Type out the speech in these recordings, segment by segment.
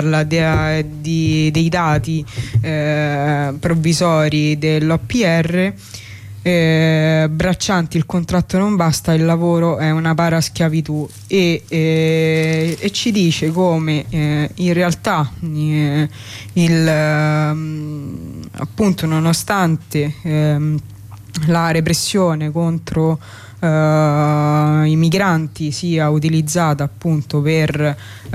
dei dati provvisori dell'OPR, braccianti il contratto non basta, il lavoro è una paraschiavitù, e ci dice come in realtà appunto nonostante la repressione contro i migranti sia utilizzata appunto per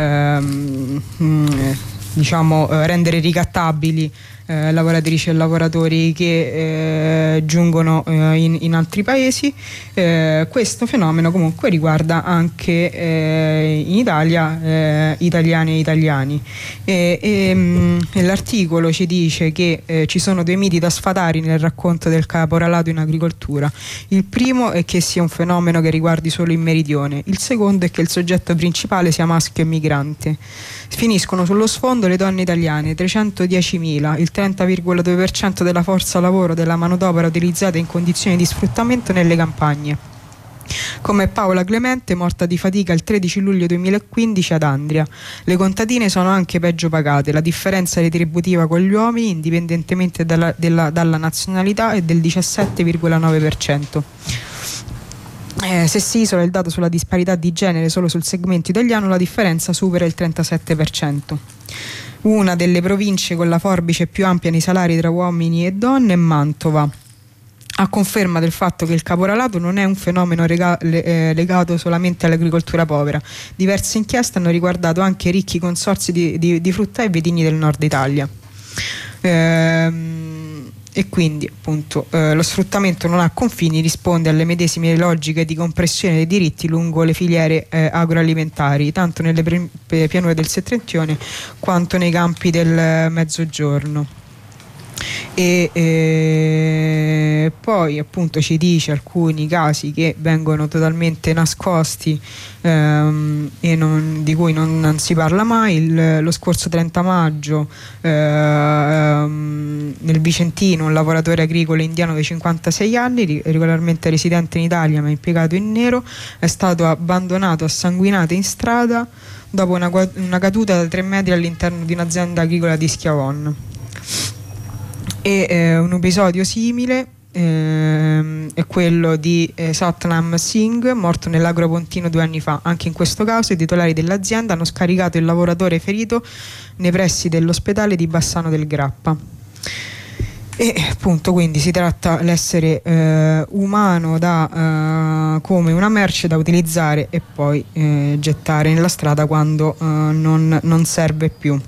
rendere ricattabili lavoratrici e lavoratori che giungono in altri paesi. Questo fenomeno comunque riguarda anche in Italia italiani e italiani, e l'articolo ci dice che ci sono due miti da sfatare nel racconto del caporalato in agricoltura. Il primo è che sia un fenomeno che riguardi solo il meridione, il secondo è che il soggetto principale sia maschio e migrante. Finiscono sullo sfondo le donne italiane, 310.000, il 30,2% della forza lavoro della manodopera utilizzata in condizioni di sfruttamento nelle campagne, come Paola Clemente, morta di fatica il 13 luglio 2015 ad Andria. Le contadine sono anche peggio pagate, la differenza retributiva con gli uomini, indipendentemente dalla nazionalità, è del 17,9%. Se si isola il dato sulla disparità di genere solo sul segmento italiano, la differenza supera il 37%. Una delle province con la forbice più ampia nei salari tra uomini e donne è Mantova, a conferma del fatto che il caporalato non è un fenomeno legato solamente all'agricoltura povera. Diverse inchieste hanno riguardato anche ricchi consorzi di frutta e vitigni del nord Italia. E quindi appunto lo sfruttamento non ha confini, risponde alle medesime logiche di compressione dei diritti lungo le filiere agroalimentari, tanto nelle pianure del settentrione quanto nei campi del mezzogiorno. E poi appunto ci dice alcuni casi che vengono totalmente nascosti e di cui non si parla mai. Lo scorso 30 maggio nel Vicentino un lavoratore agricolo indiano di 56 anni, regolarmente residente in Italia ma impiegato in nero, è stato abbandonato assanguinato in strada dopo una caduta da 3 metri all'interno di un'azienda agricola di Schiavon. E un episodio simile è quello di Satnam Singh, morto nell'Agropontino 2 anni fa. Anche in questo caso i titolari dell'azienda hanno scaricato il lavoratore ferito nei pressi dell'ospedale di Bassano del Grappa. E appunto quindi si tratta l'essere umano come una merce da utilizzare e poi gettare nella strada quando non serve più.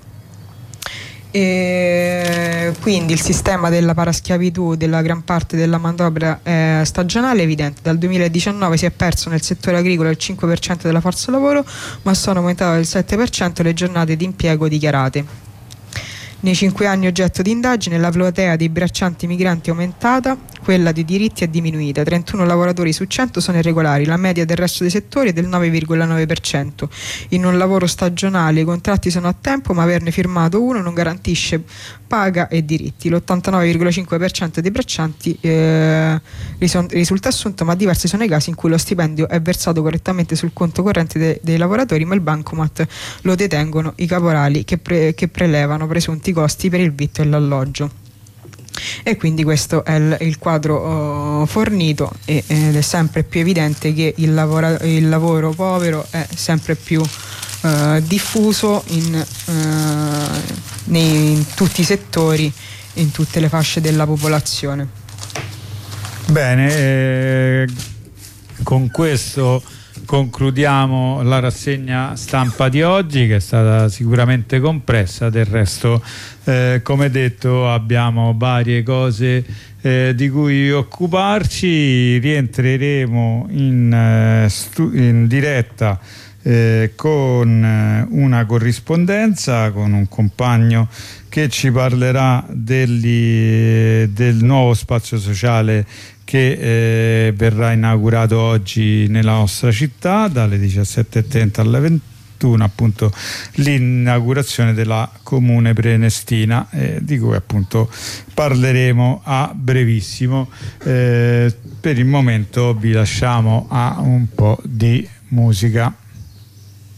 E quindi il sistema della paraschiavitù della gran parte della manodopera stagionale è evidente. Dal 2019 si è perso nel settore agricolo il 5% della forza lavoro, ma sono aumentate del 7% le giornate di impiego dichiarate. Nei 5 anni oggetto di indagine la platea dei braccianti migranti è aumentata, quella dei diritti è diminuita. 31 lavoratori su 100 sono irregolari, la media del resto dei settori è del 9,9%. In un lavoro stagionale i contratti sono a tempo, ma averne firmato uno non garantisce paga e diritti. L'89,5% dei braccianti risulta assunto, ma diversi sono i casi in cui lo stipendio è versato correttamente sul conto corrente dei lavoratori, ma il bancomat lo detengono i caporali che prelevano presunti costi per il vitto e l'alloggio. E quindi questo è il quadro fornito, ed è sempre più evidente che il lavoro povero è sempre più diffuso in tutti i settori, in tutte le fasce della popolazione. Bene, con questo concludiamo la rassegna stampa di oggi, che è stata sicuramente compressa. Del resto, come detto, abbiamo varie cose di cui occuparci. Rientreremo in diretta con una corrispondenza con un compagno che ci parlerà del nuovo spazio sociale che verrà inaugurato oggi nella nostra città dalle 17:30 alle 21, appunto l'inaugurazione della Comune Prenestina, di cui appunto parleremo a brevissimo. Per il momento vi lasciamo a un po' di musica.